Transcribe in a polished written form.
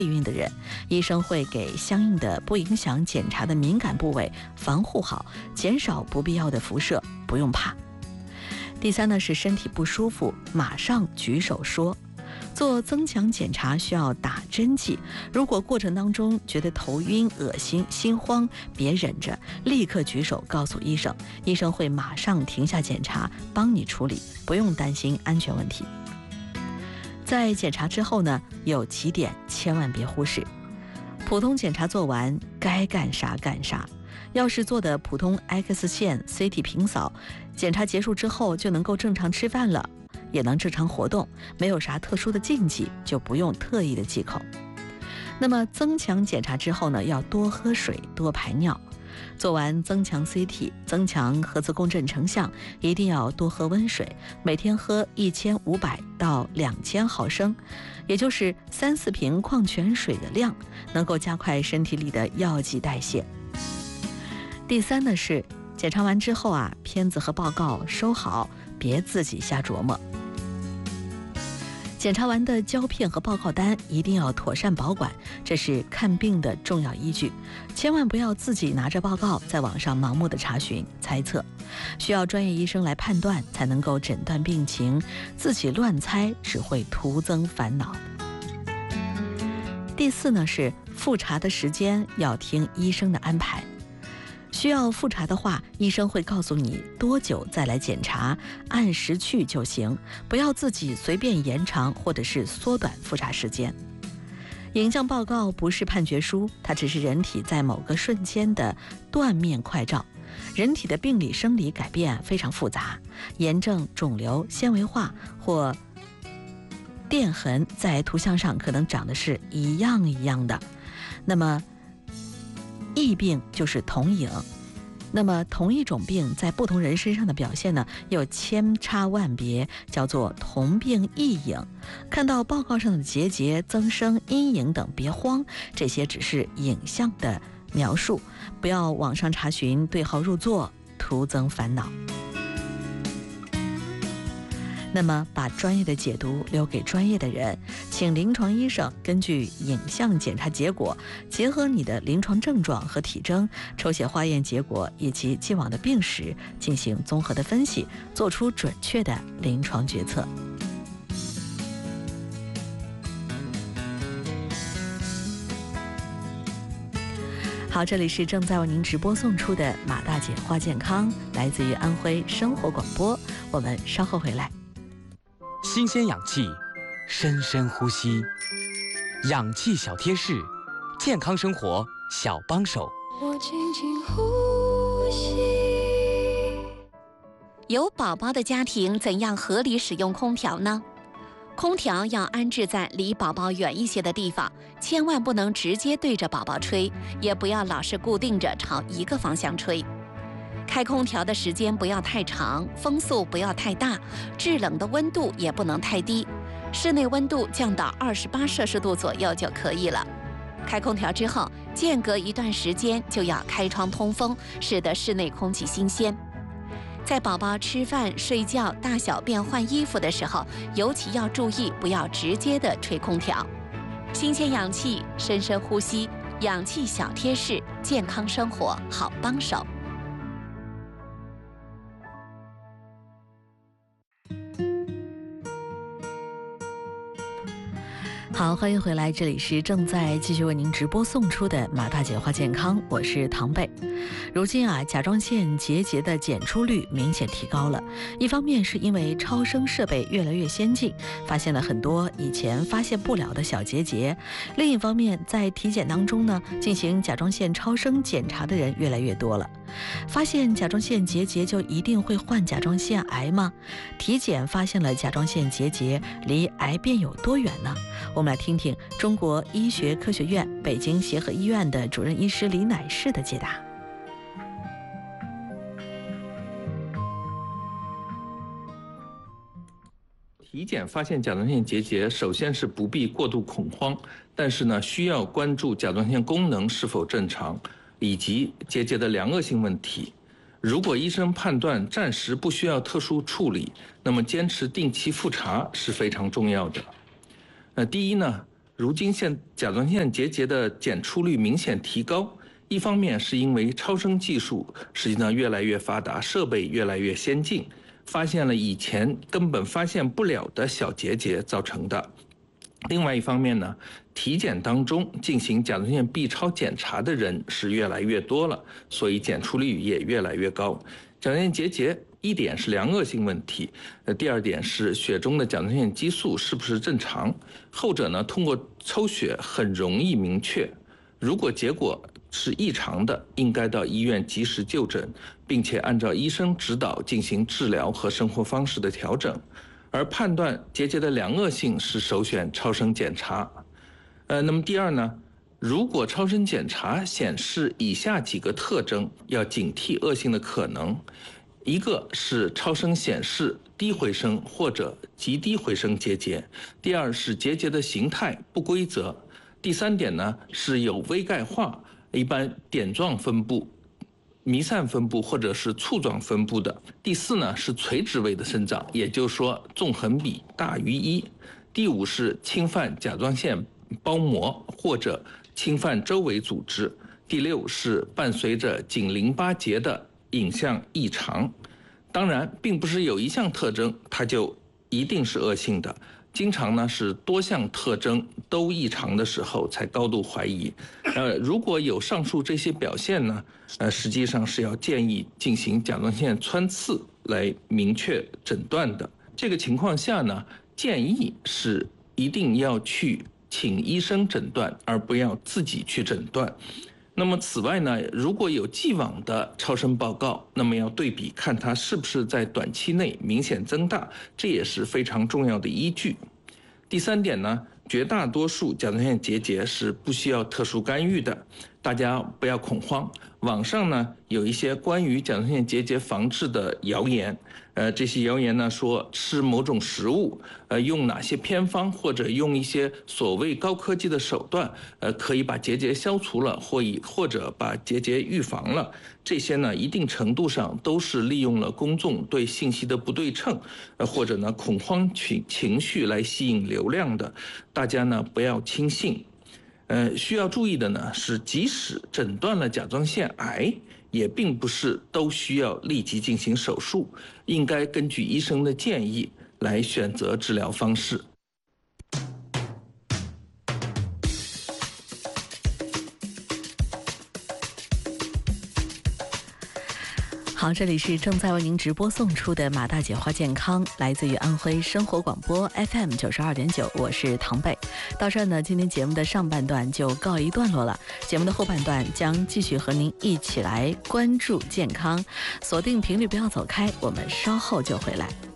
孕的人，医生会给相应的不影响检查的敏感部位防护好，减少不必要的辐射，不用怕。第三呢是身体不舒服，马上举手说。做增强检查需要打针剂，如果过程当中觉得头晕、恶心、心慌，别忍着，立刻举手告诉医生，医生会马上停下检查，帮你处理，不用担心安全问题。在检查之后呢，有几点千万别忽视。普通检查做完，该干啥干啥。要是做的普通 X 线、CT 平扫，检查结束之后就能够正常吃饭了，也能正常活动，没有啥特殊的禁忌，就不用特意的忌口。那么增强检查之后呢，要多喝水，多排尿。做完增强 CT、增强核磁共振成像，一定要多喝温水，每天喝1500到2000毫升，也就是3-4瓶矿泉水的量，能够加快身体里的药剂代谢。第三呢是检查完之后啊，片子和报告收好，别自己瞎琢磨。检查完的胶片和报告单一定要妥善保管，这是看病的重要依据。千万不要自己拿着报告在网上盲目的查询猜测，需要专业医生来判断才能够诊断病情，自己乱猜只会徒增烦恼。第四呢是复查的时间要听医生的安排。需要复查的话，医生会告诉你多久再来检查，按时去就行，不要自己随便延长或者是缩短复查时间。影像报告不是判决书，它只是人体在某个瞬间的断面快照。人体的病理生理改变非常复杂，炎症、肿瘤、纤维化或电痕在图像上可能长得是一样一样的。那么异病就是同影，那么同一种病在不同人身上的表现呢，又千差万别，叫做同病异影。看到报告上的结节、增生、阴影等，别慌，这些只是影像的描述，不要网上查询对号入座，徒增烦恼。那么把专业的解读留给专业的人，请临床医生根据影像检查结果，结合你的临床症状和体征、抽血化验结果以及既往的病史进行综合的分析，做出准确的临床决策。好，这里是正在为您直播送出的马大姐话健康，来自于安徽生活广播，我们稍后回来。 新鲜氧气，深深呼吸，氧气小贴士，健康生活小帮手。 我轻轻呼吸。 有宝宝的家庭怎样合理使用空调呢？空调要安置在离宝宝远一些的地方，千万不能直接对着宝宝吹，也不要老是固定着朝一个方向吹。开空调的时间不要太长，风速不要太大，制冷的温度也不能太低，室内温度降到28摄氏度左右就可以了。开空调之后，间隔一段时间就要开窗通风，使得室内空气新鲜。在宝宝吃饭、睡觉、大小便、换衣服的时候，尤其要注意不要直接的吹空调。新鲜氧气，深深呼吸，氧气小贴士，健康生活好帮手。 好，欢迎回来，这里是正在继续为您直播送出的马大姐话健康，我是唐贝。如今啊，甲状腺结节的检出率明显提高了，一方面是因为超声设备越来越先进，发现了很多以前发现不了的小结节；另一方面，在体检当中呢，进行甲状腺超声检查的人越来越多了。发现甲状腺结节就一定会患甲状腺癌吗？体检发现了甲状腺结节，离癌变有多远呢？我们来听听中国医学科学院北京协和医院的主任医师李乃士的解答。 体检发现甲状腺结节，首先是不必过度恐慌，但是呢，需要关注甲状腺功能是否正常，以及结节的良恶性问题。如果医生判断暂时不需要特殊处理，那么坚持定期复查是非常重要的。第一呢， 如今甲状腺结节的检出率明显提高，一方面是因为超声技术实际上越来越发达，设备越来越先进，发现了以前根本发现不了的小结节造成的。另外一方面呢，体检当中进行甲状腺 B 超检查的人是越来越多了，所以检出率也越来越高。甲状腺结节一点是良恶性问题，第二点是血中的甲状腺激素是不是正常，后者呢通过抽血很容易明确，如果结果是异常的，应该到医院及时就诊，并且按照医生指导进行治疗和生活方式的调整。而判断结节的良恶性是首选超声检查。那么第二呢，如果超声检查显示以下几个特征，要警惕恶性的可能。一个是超声显示低回声或者极低回声结节，第二是结节的形态不规则，第三点呢是有微钙化，一般点状分布、弥散分布或者是簇状分布的。第四呢是垂直位的生长，也就是说纵横比大于1。第五是侵犯甲状腺包膜或者侵犯周围组织。第六是伴随着颈淋巴结的影像异常。当然并不是有一项特征它就一定是恶性的，经常呢是多项特征都异常的时候才高度怀疑。如果有上述这些表现呢，实际上是要建议进行甲状腺穿刺来明确诊断的。这个情况下呢，建议是一定要去请医生诊断，而不要自己去诊断。那么此外呢，如果有既往的超声报告，那么要对比看它是不是在短期内明显增大，这也是非常重要的依据。第三点呢，绝大多数甲状腺结节是不需要特殊干预的，大家不要恐慌。网上呢有一些关于甲状腺结节防治的谣言，这些谣言呢说吃某种食物，用哪些偏方或者用一些所谓高科技的手段，可以把结节消除了，或者把结节预防了。这些呢一定程度上都是利用了公众对信息的不对称，或者呢恐慌情绪来吸引流量的，大家呢不要轻信。需要注意的呢是，即使诊断了甲状腺癌，也并不是都需要立即进行手术，应该根据医生的建议来选择治疗方式。 好，这里是正在为您直播送出的马大姐话健康，来自于安徽生活广播 FM 92.9，我是唐贝。到这儿呢，今天节目的上半段就告一段落了，节目的后半段将继续和您一起来关注健康，锁定频率不要走开，我们稍后就回来。